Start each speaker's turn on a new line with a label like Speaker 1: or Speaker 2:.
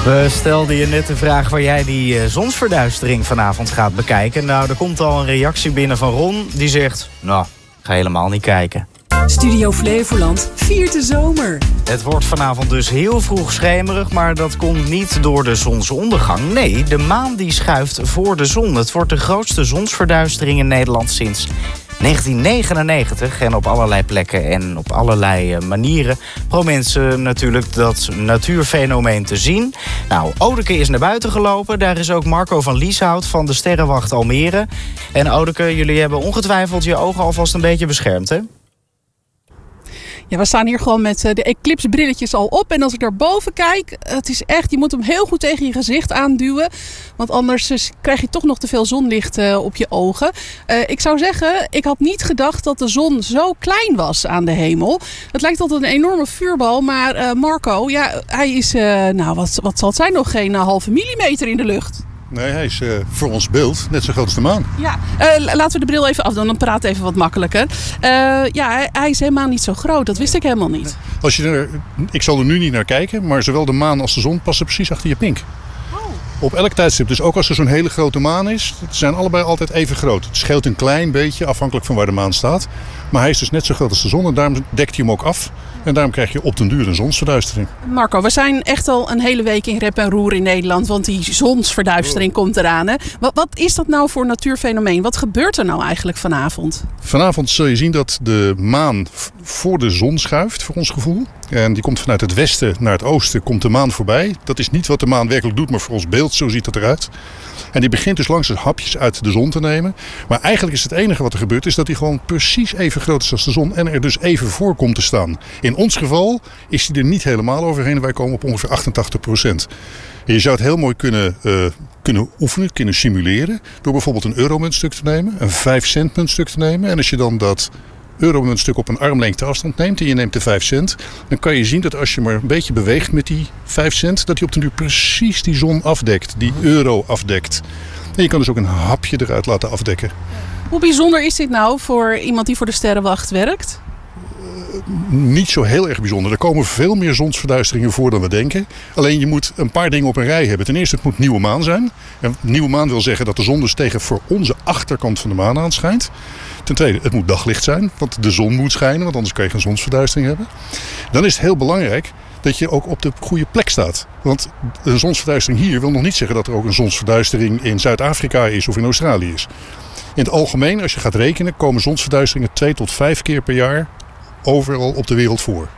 Speaker 1: We stelden je net de vraag waar jij die zonsverduistering vanavond gaat bekijken. Nou, er komt al een reactie binnen van Ron. Die zegt, nou, ga helemaal niet kijken.
Speaker 2: Studio Flevoland viert de zomer.
Speaker 1: Het wordt vanavond dus heel vroeg schemerig, maar dat komt niet door de zonsondergang. Nee, de maan die schuift voor de zon. Het wordt de grootste zonsverduistering in Nederland sinds 1999 en op allerlei plekken en op allerlei manieren proberen mensen natuurlijk dat natuurfenomeen te zien. Nou, Odeke is naar buiten gelopen. Daar is ook Marco van Lieshout van de Sterrenwacht Almere. En Odeke, jullie hebben ongetwijfeld je ogen alvast een beetje beschermd, hè?
Speaker 3: Ja, we staan hier gewoon met de Eclipse brilletjes al op. En als ik daarboven kijk, het is echt, je moet hem heel goed tegen je gezicht aanduwen. Want anders krijg je toch nog te veel zonlicht op je ogen. Ik zou zeggen, ik had niet gedacht dat de zon zo klein was aan de hemel. Het lijkt altijd een enorme vuurbal. Maar Marco, ja, hij is, wat zal het zijn, nog geen halve millimeter in de lucht.
Speaker 4: Nee, hij is voor ons beeld net zo groot als de maan.
Speaker 3: Ja, laten we de bril even afdoen, dan praat even wat makkelijker. Hij is helemaal niet zo groot, dat wist ik helemaal niet.
Speaker 4: Ik zal er nu niet naar kijken, maar zowel de maan als de zon passen precies achter je pink. Op elk tijdstip, dus ook als er zo'n hele grote maan is, het zijn allebei altijd even groot. Het scheelt een klein beetje, afhankelijk van waar de maan staat. Maar hij is dus net zo groot als de zon en daarom dekt hij hem ook af. En daarom krijg je op den duur een zonsverduistering.
Speaker 3: Marco, we zijn echt al een hele week in rep en roer in Nederland, want die zonsverduistering komt eraan. Hè? Wat is dat nou voor natuurfenomeen? Wat gebeurt er nou eigenlijk vanavond?
Speaker 4: Vanavond zul je zien dat de maan voor de zon schuift, voor ons gevoel. En die komt vanuit het westen naar het oosten, komt de maan voorbij. Dat is niet wat de maan werkelijk doet, maar voor ons beeld, zo ziet het eruit. En die begint dus langzaam hapjes uit de zon te nemen. Maar eigenlijk is het enige wat er gebeurt, is dat hij gewoon precies even groot is als de zon. En er dus even voor komt te staan. In ons geval is hij er niet helemaal overheen. Wij komen op ongeveer 88%. En je zou het heel mooi kunnen oefenen, kunnen simuleren. Door bijvoorbeeld een euromuntstuk te nemen, een 5-cent muntstuk te nemen. En als je dan dat euromuntstuk op een armlengte afstand neemt en je neemt de 5 cent, dan kan je zien dat als je maar een beetje beweegt met die 5 cent, dat hij op den duur precies die zon afdekt, die euro afdekt. En je kan dus ook een hapje eruit laten afdekken.
Speaker 3: Hoe bijzonder is dit nou voor iemand die voor de Sterrenwacht werkt?
Speaker 4: Niet zo heel erg bijzonder. Er komen veel meer zonsverduisteringen voor dan we denken. Alleen je moet een paar dingen op een rij hebben. Ten eerste, het moet nieuwe maan zijn. En nieuwe maan wil zeggen dat de zon dus tegen voor onze achterkant van de maan aanschijnt. Ten tweede, het moet daglicht zijn, want de zon moet schijnen, want anders kan je geen zonsverduistering hebben. Dan is het heel belangrijk dat je ook op de goede plek staat. Want een zonsverduistering hier wil nog niet zeggen dat er ook een zonsverduistering in Zuid-Afrika is of in Australië is. In het algemeen, als je gaat rekenen, komen zonsverduisteringen 2 tot 5 keer per jaar overal op de wereld voor.